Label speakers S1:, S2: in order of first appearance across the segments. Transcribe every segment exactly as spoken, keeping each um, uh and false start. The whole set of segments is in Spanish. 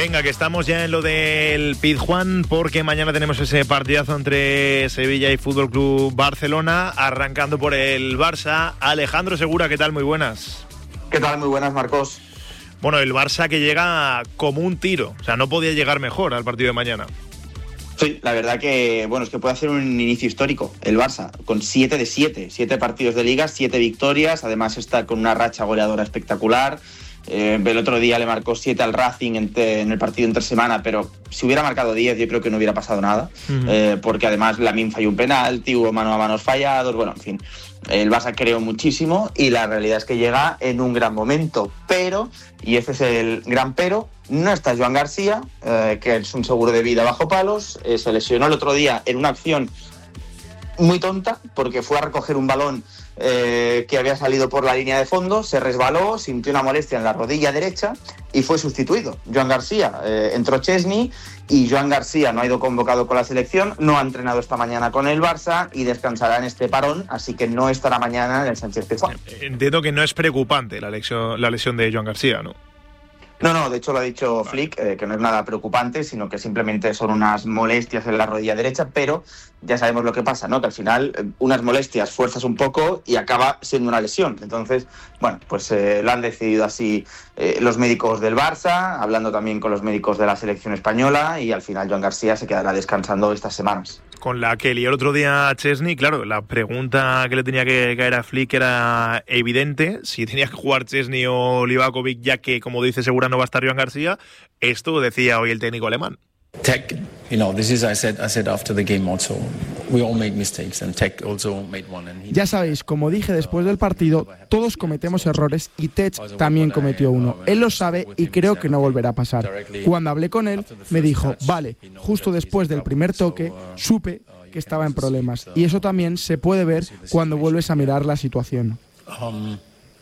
S1: Venga, que estamos ya en lo del Pizjuán, porque mañana tenemos ese partidazo entre Sevilla y Fútbol Club Barcelona, arrancando por el Barça. Alejandro Segura, ¿qué tal? Muy buenas.
S2: ¿Qué tal? Muy buenas, Marcos.
S1: Bueno, el Barça que llega como un tiro, o sea, no podía llegar mejor al partido de mañana.
S2: Sí, la verdad que, bueno, es que puede hacer un inicio histórico el Barça, con siete de siete, siete partidos de liga, siete victorias, además está con una racha goleadora espectacular. Eh, el otro día le marcó siete al Racing en, te, en el partido entre semana, pero si hubiera marcado diez yo creo que no hubiera pasado nada, uh-huh. eh, porque además Lamine falló un penalti, hubo mano a manos fallados, bueno, en fin, el Barça creó muchísimo y la realidad es que llega en un gran momento, pero, y ese es el gran pero, no está Joan García, eh, que es un seguro de vida bajo palos, eh, se lesionó el otro día en una acción muy tonta, porque fue a recoger un balón eh, que había salido por la línea de fondo, se resbaló, sintió una molestia en la rodilla derecha y fue sustituido. Joan García, eh, entró Chesney y Joan García no ha ido convocado con la selección, no ha entrenado esta mañana con el Barça y descansará en este parón, así que no estará mañana en el Sánchez-Pizjuán.
S1: Entiendo que no es preocupante la lesión, la lesión de Joan García, ¿no?
S2: No, no, de hecho lo ha dicho Flick, eh, que no es nada preocupante, sino que simplemente son unas molestias en la rodilla derecha, pero ya sabemos lo que pasa, ¿no? Que al final eh, unas molestias fuerzas un poco y acaba siendo una lesión. Entonces, bueno, pues eh, lo han decidido así eh, los médicos del Barça, hablando también con los médicos de la selección española, y al final Joan García se quedará descansando estas semanas.
S1: Con la que lió el otro día a Chesney, claro, la pregunta que le tenía que caer a Flick era evidente, si tenía que jugar Chesney o Livakovic, ya que, como dice Segura, no va a estar Joan García. Esto decía hoy el técnico alemán.
S3: Tech, you know, this is I said I said after the game also. We all make mistakes and Tech also made one. And he...
S4: Ya sabéis, como dije después del partido, todos cometemos errores y Tech también cometió uno. Él lo sabe y creo que no volverá a pasar. Cuando hablé con él, me dijo, vale, justo después del primer toque, supe que estaba en problemas. Y eso también se puede ver cuando vuelves a mirar la situación.
S3: Um,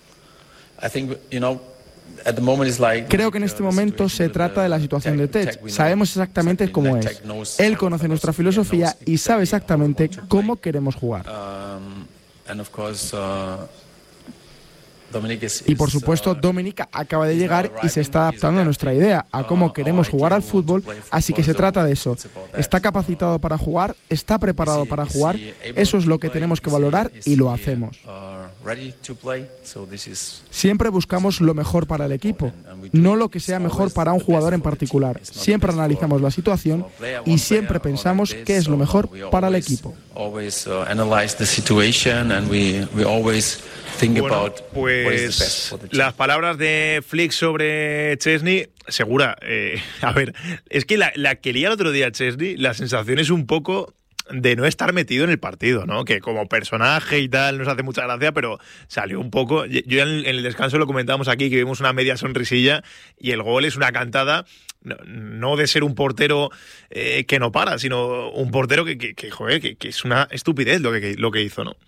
S3: I think, you know,
S4: Creo que en este momento se trata de la situación de Tech. Sabemos exactamente cómo es. Él conoce nuestra filosofía y sabe exactamente cómo queremos jugar. Y por supuesto, Dominic acaba de llegar y se está adaptando a nuestra idea, a cómo queremos jugar al fútbol, así que se trata de eso. Está capacitado para jugar, está preparado para jugar, eso es lo que tenemos que valorar y lo hacemos. Siempre buscamos lo mejor para el equipo, no lo que sea mejor para un jugador en particular. Siempre analizamos la situación y siempre pensamos qué es lo mejor para el equipo.
S1: Bueno, pues las palabras de Flick sobre Chesney, Segura, eh, a ver, es que la, la que lía el otro día Chesney, la sensación es un poco de no estar metido en el partido, ¿no? Que como personaje y tal nos hace mucha gracia, pero salió un poco... Yo en el, en el descanso lo comentábamos aquí, que vimos una media sonrisilla y el gol es una cantada, no, no de ser un portero eh, que no para, sino un portero que, que, que joder, que, que es una estupidez lo que, lo que hizo, ¿no?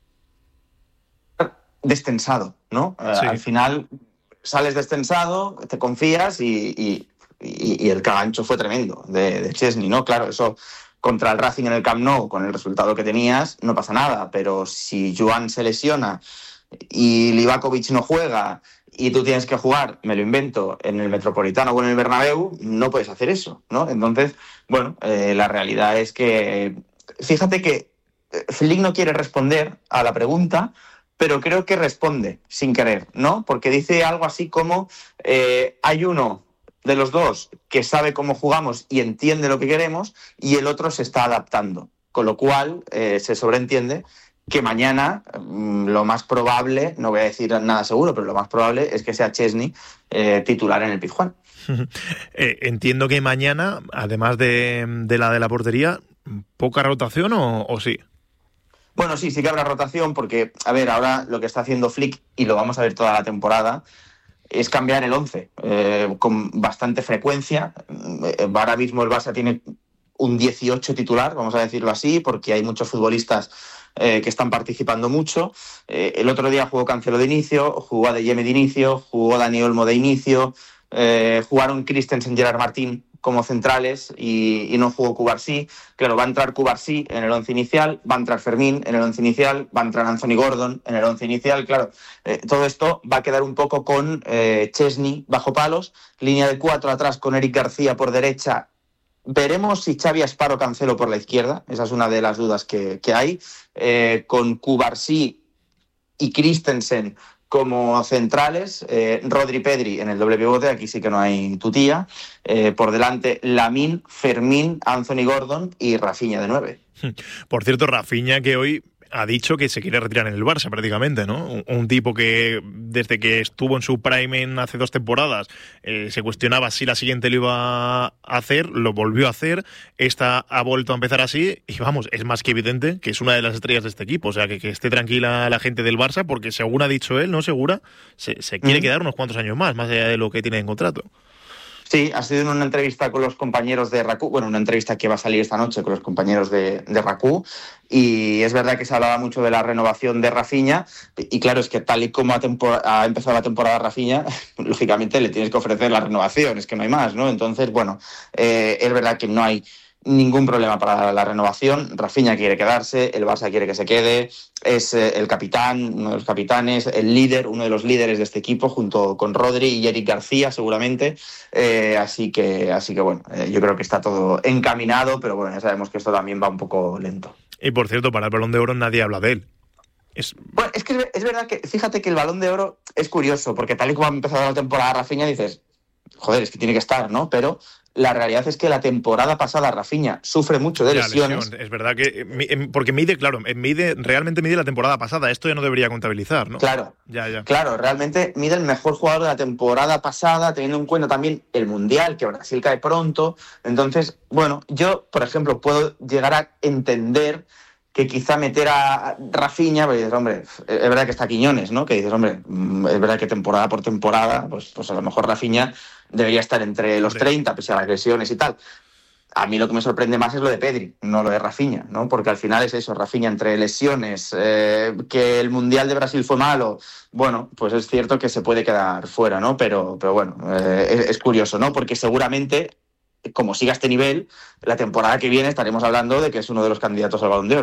S2: Destensado, ¿no? Sí. Al final sales destensado, te confías y, y, y, y el cagancho fue tremendo de, de Chesney, ¿no? Claro, eso contra el Racing en el Camp Nou, con el resultado que tenías, no pasa nada, pero si Joan se lesiona y Livakovic no juega y tú tienes que jugar, me lo invento, en el Metropolitano o en el Bernabéu, no puedes hacer eso, ¿no? Entonces, bueno, eh, la realidad es que, fíjate que Flick no quiere responder a la pregunta, pero creo que responde sin querer, ¿no? Porque dice algo así como, eh, hay uno de los dos que sabe cómo jugamos y entiende lo que queremos y el otro se está adaptando. Con lo cual, eh, se sobreentiende que mañana mmm, lo más probable, no voy a decir nada seguro, pero lo más probable es que sea Chesney eh, titular en el Pizjuán.
S1: eh, entiendo que mañana, además de, de la de la portería, ¿poca rotación o, o sí?
S2: Bueno, sí, sí que habrá rotación porque, a ver, ahora lo que está haciendo Flick, y lo vamos a ver toda la temporada, es cambiar el once eh, con bastante frecuencia. Eh, ahora mismo el Barça tiene un dieciocho titular, vamos a decirlo así, porque hay muchos futbolistas eh, que están participando mucho. Eh, el otro día jugó Cancelo de inicio, jugó Adeyemi de inicio, jugó Dani Olmo de inicio, eh, jugaron Christensen, Gerard Martín, como centrales y, y no jugó Cubarsí. Claro, va a entrar Cubarsí en el once inicial, va a entrar Fermín en el once inicial, va a entrar Anthony Gordon en el once inicial. Claro, eh, todo esto va a quedar un poco con eh, Chesney bajo palos, línea de cuatro atrás con Eric García por derecha. Veremos si Xavi Asparo Cancelo por la izquierda, esa es una de las dudas que, que hay, eh, con Cubarsí y Christensen como centrales, eh, Rodri Pedri en el doble pivote, aquí sí que no hay tutía, eh, por delante Lamine, Fermín, Anthony Gordon y Rafinha de nueve.
S1: Por cierto, Rafinha que hoy ha dicho que se quiere retirar en el Barça prácticamente, ¿no? Un, un tipo que desde que estuvo en su prime en hace dos temporadas eh, se cuestionaba si la siguiente lo iba a hacer, lo volvió a hacer, esta ha vuelto a empezar así y vamos, es más que evidente que es una de las estrellas de este equipo, o sea, que, que esté tranquila la gente del Barça porque según ha dicho él, ¿no? Segura, se, se quiere mm. quedar unos cuantos años más, más allá de lo que tiene en contrato.
S2: Sí, ha sido en una entrevista con los compañeros de RACU, bueno, una entrevista que va a salir esta noche con los compañeros de, de RACU, y es verdad que se hablaba mucho de la renovación de Rafinha, y claro, es que tal y como ha, tempor- ha empezado la temporada Rafinha, lógicamente le tienes que ofrecer la renovación, es que no hay más, ¿no? Entonces, bueno, eh, es verdad que no hay ningún problema para la renovación. Rafinha quiere quedarse, el Barça quiere que se quede, es eh, el capitán, uno de los capitanes, el líder, uno de los líderes de este equipo, junto con Rodri y Eric García seguramente, eh, así que así que bueno, eh, yo creo que está todo encaminado, pero bueno, ya sabemos que esto también va un poco lento.
S1: Y por cierto, para el Balón de Oro nadie habla de él. Es...
S2: Bueno, es que es verdad que, fíjate que el Balón de Oro es curioso, porque tal y como ha empezado la temporada Rafinha dices, joder, es que tiene que estar, ¿no? Pero la realidad es que la temporada pasada Rafinha sufre mucho de lesiones.
S1: Lesión. Es verdad que, porque mide, claro, mide, realmente mide la temporada pasada, esto ya no debería contabilizar, ¿no?
S2: Claro,
S1: ya, ya.
S2: claro, realmente mide el mejor jugador de la temporada pasada, teniendo en cuenta también el Mundial, que Brasil cae pronto. Entonces, bueno, yo, por ejemplo, puedo llegar a entender que quizá meter a Rafinha, pues dices, hombre, es verdad que está Quiñones, ¿no? Que dices, hombre, es verdad que temporada por temporada, pues, pues a lo mejor Rafinha debería estar entre los treinta, pese a las lesiones y tal. A mí lo que me sorprende más es lo de Pedri, no lo de Rafinha, ¿no? Porque al final es eso, Rafinha entre lesiones, eh, que el Mundial de Brasil fue malo, bueno, pues es cierto que se puede quedar fuera, ¿no? Pero, pero bueno, eh, es, es curioso, ¿no? Porque seguramente, como siga este nivel, la temporada que viene estaremos hablando de que es uno de los candidatos al Balón de Oro.